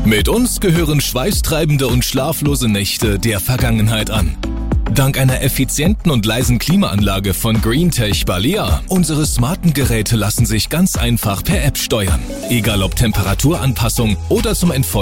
Mit uns gehören schweißtreibende und schlaflose Nächte der Vergangenheit an. Dank einer effizienten und leisen Klimaanlage von Greentech Balea, unsere smarten Geräte lassen sich ganz einfach per App steuern. Egal ob Temperaturanpassung oder zum Entfeuern